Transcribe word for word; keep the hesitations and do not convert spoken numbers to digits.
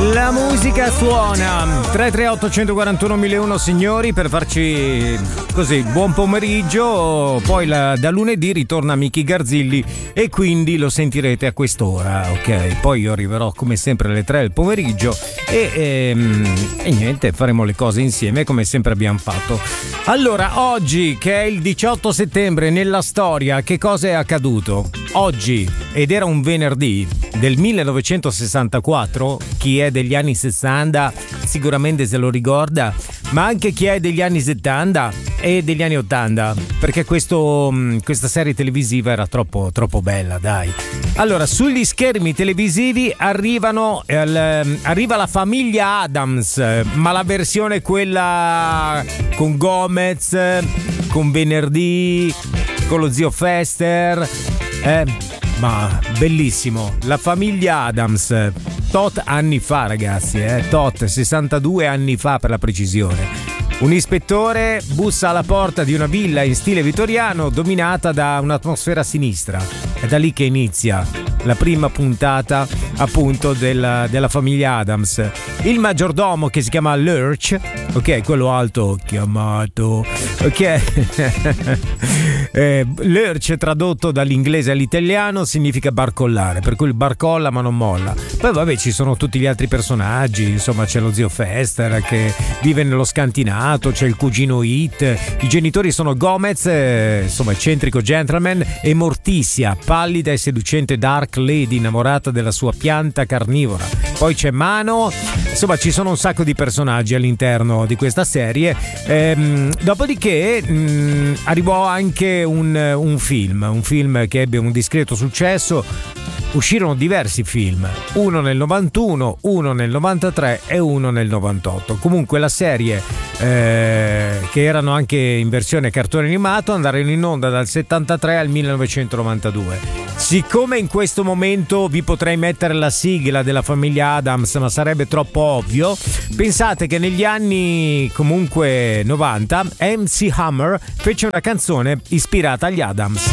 La musica suona tre tre otto uno quattro uno uno zero uno signori, per farci così buon pomeriggio. Poi la, da lunedì ritorna Miki Garzilli e quindi lo sentirete a quest'ora, ok? Poi io arriverò come sempre alle tre del pomeriggio e, e, e niente, faremo le cose insieme come sempre abbiamo fatto. Allora, oggi che è il diciotto settembre nella storia, che cosa è accaduto? Oggi, ed era un venerdì del millenovecentosessantaquattro, chi è degli anni sessanta sicuramente se lo ricorda, ma anche chi è degli anni settanta e degli anni ottanta, perché questo, questa serie televisiva era troppo, troppo bella, dai. Allora, sugli schermi televisivi arrivano eh, arriva la famiglia Addams, ma la versione quella con Gomez, con Venerdì, con lo zio Fester, eh, ma bellissimo. La famiglia Addams, tot anni fa, ragazzi, eh, tot sessantadue anni fa per la precisione. Un ispettore bussa alla porta di una villa in stile vittoriano dominata da un'atmosfera sinistra. È da lì che inizia la prima puntata, appunto, della, della famiglia Addams. Il maggiordomo, che si chiama Lurch, ok, quello alto chiamato, ok. eh, Lurch, tradotto dall'inglese all'italiano, significa barcollare, per cui barcolla ma non molla. Poi vabbè, ci sono tutti gli altri personaggi, insomma c'è lo zio Fester che vive nello scantinato, c'è il cugino Hit, i genitori sono Gomez, eh, insomma eccentrico gentleman, e Morticia, pallida e seducente dark lady innamorata della sua pianta carnivora. Poi c'è Mano, insomma ci sono un sacco di personaggi all'interno di questa serie. Ehm, dopodiché mh, arrivò anche un, un film, un film che ebbe un discreto successo. Uscirono diversi film, uno nel novantuno, uno nel novantatré e uno nel novantotto. Comunque la serie, eh, che erano anche in versione cartone animato, andarono in onda dal settantatré al millenovecentonovantadue. Siccome in questo momento vi potrei mettere la sigla della famiglia Addams, ma sarebbe troppo ovvio, pensate che negli anni comunque novanta M C Hammer fece una canzone ispirata agli Addams.